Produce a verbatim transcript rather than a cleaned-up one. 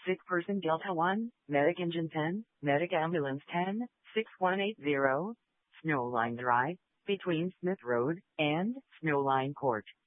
Sick person Delta one, Medic Engine ten, Medic Ambulance ten, six one eight zero, Snowline Drive, between Smith Road and Snowline Court.